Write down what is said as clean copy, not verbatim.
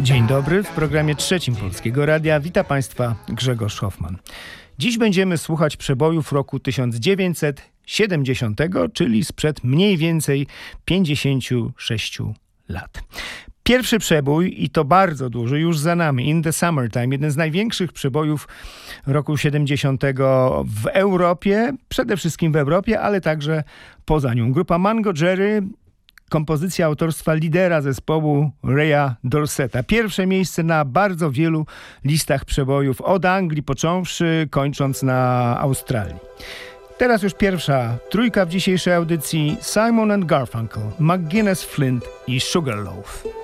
Dzień dobry, w programie trzecim Polskiego Radia wita Państwa Grzegorz Hoffman. Dziś będziemy słuchać przebojów roku 1970, czyli sprzed mniej więcej 56 lat. Pierwszy przebój, i to bardzo duży, już za nami, In the Summertime, jeden z największych przebojów roku 70 w Europie, przede wszystkim w Europie, ale także poza nią. Grupa Mango Jerry, kompozycja autorstwa lidera zespołu Raya Dorsetta. Pierwsze miejsce na bardzo wielu listach przebojów, od Anglii począwszy, kończąc na Australii. Teraz już pierwsza trójka w dzisiejszej audycji: Simon & Garfunkel, McGuinness Flint i Sugarloaf.